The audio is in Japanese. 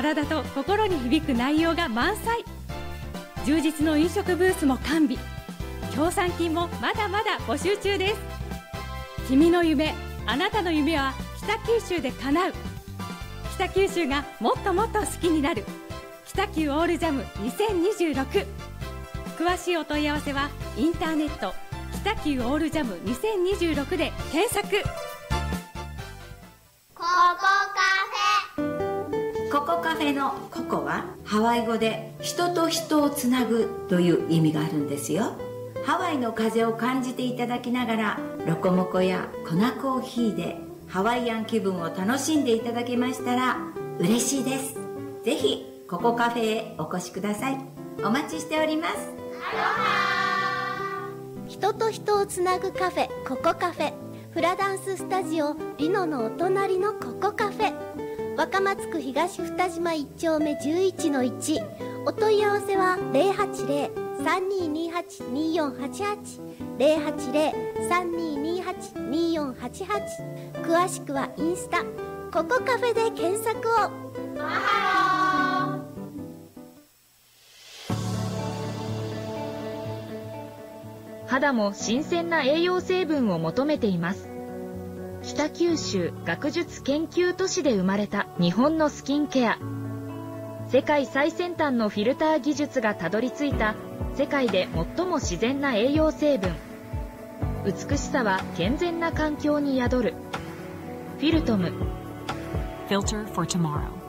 体と心に響く内容が満載。充実の飲食ブースも完備。協賛金もまだまだ募集中です。君の夢、あなたの夢は北九州で叶う。北九州がもっともっと好きになる北九オールジャム2026。詳しいお問い合わせはインターネット北九オールジャム2026で検索。 ココカフェ。 ココカフェのココはハワイ語で人と人をつなぐという意味があるんですよ。ハワイの風を感じていただきながらロコモコや粉コーヒーでハワイアン気分を楽しんでいただけましたら嬉しいです。ぜひココカフェへお越しください。お待ちしております。 アロハ。 人と人をつなぐカフェ、ココカフェ。フラダンススタジオリノのお隣のココカフェ。若松区東二島1丁目 11-1。お問い合わせは 080-3228-2488 080-3228-2488。詳しくはインスタココカフェで検索を。 マハロー。 肌も新鮮な栄養成分を求めています。北九州学術研究都市で生まれた日本のスキンケア。世界最先端のフィルター技術がたどり着いた世界で最も自然な栄養成分。美しさは健全な環境に宿る。フィルトム。 Filter for tomorrow.